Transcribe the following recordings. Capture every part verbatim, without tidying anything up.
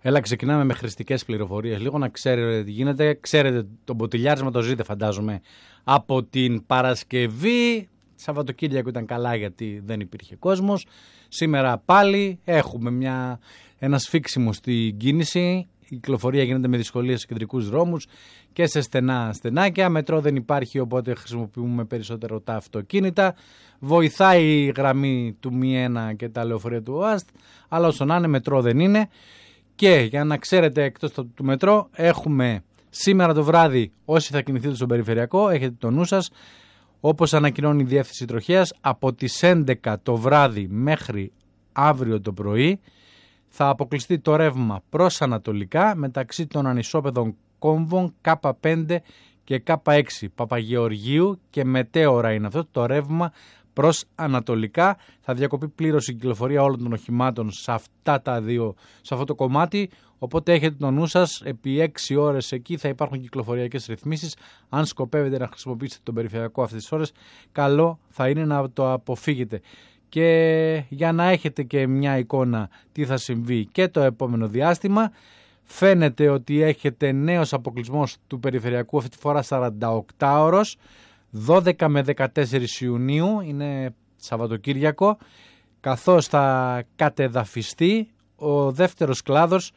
Έλα, ξεκινάμε με χρηστικές πληροφορίες. Λίγο να ξέρετε τι γίνεται. Ξέρετε, το μποτιλιάρισμα το ζείτε, φαντάζομαι, από την Παρασκευή. Σαββατοκύριακο ήταν καλά γιατί δεν υπήρχε κόσμος. Σήμερα πάλι έχουμε μια, ένα σφίξιμο στην κίνηση. Η κυκλοφορία γίνεται με δυσκολίες σε κεντρικούς δρόμους και σε στενά στενάκια. Μετρό δεν υπάρχει, οπότε χρησιμοποιούμε περισσότερο τα αυτοκίνητα. Βοηθάει η γραμμή του μη ένα και τα λεωφορεία του ΟΑΣΤ, αλλά όσο να είναι, μετρό δεν είναι. Και για να ξέρετε, εκτός του μετρό, έχουμε σήμερα το βράδυ, όσοι θα κινηθείτε στον περιφερειακό, έχετε το νου σας, όπως ανακοινώνει η Διεύθυνση Τροχέας, από τις έντεκα το βράδυ μέχρι αύριο το πρωί θα αποκλειστεί το ρεύμα προς ανατολικά μεταξύ των ανισόπεδων κόμβων Κ πέντε και Κ έξι Παπαγεωργίου, και μετέωρα είναι αυτό το ρεύμα προς ανατολικά. Θα διακοπεί πλήρως η κυκλοφορία όλων των οχημάτων σε αυτά τα δύο, σε αυτό το κομμάτι, οπότε έχετε το νου σας, επί έξι ώρες εκεί θα υπάρχουν κυκλοφοριακές ρυθμίσεις. Αν σκοπεύετε να χρησιμοποιήσετε τον περιφερειακό αυτές τις ώρες, καλό θα είναι να το αποφύγετε. Και για να έχετε και μια εικόνα τι θα συμβεί και το επόμενο διάστημα, φαίνεται ότι έχετε νέος αποκλεισμός του περιφερειακού, αυτή τη φορά σαράντα ώρες, δώδεκα με δεκατέσσερις Ιουνίου, είναι Σαββατοκύριακο, καθώς θα κατεδαφιστεί ο δεύτερος κλάδος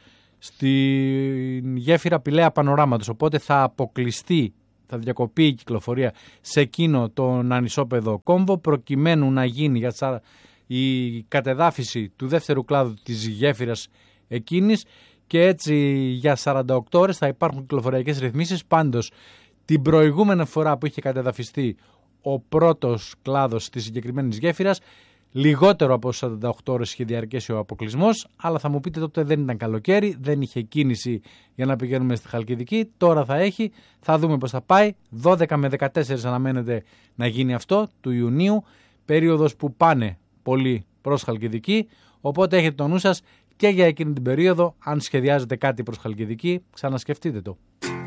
στην γέφυρα Πηλαία Πανοράματος, οπότε θα αποκλειστεί, θα διακοπεί η κυκλοφορία σε εκείνο τον ανισόπεδο κόμβο, προκειμένου να γίνει για η κατεδάφιση του δεύτερου κλάδου της γέφυρας εκείνης, και έτσι για σαράντα οκτώ ώρες θα υπάρχουν κυκλοφοριακές ρυθμίσεις. Πάντως, την προηγούμενη φορά που είχε κατεδαφιστεί ο πρώτος κλάδος της συγκεκριμένης γέφυρας, λιγότερο από σαράντα οκτώ ώρες είχε διαρκέσει ο αποκλεισμός, αλλά θα μου πείτε τότε δεν ήταν καλοκαίρι, δεν είχε κίνηση για να πηγαίνουμε στη Χαλκιδική. Τώρα θα έχει, θα δούμε πώς θα πάει. δώδεκα με δεκατέσσερις αναμένεται να γίνει αυτό του Ιουνίου, περίοδος που πάνε πολύ προς Χαλκιδική, οπότε έχετε το νου σας και για εκείνη την περίοδο. Αν σχεδιάζετε κάτι προς Χαλκιδική, ξανασκεφτείτε το.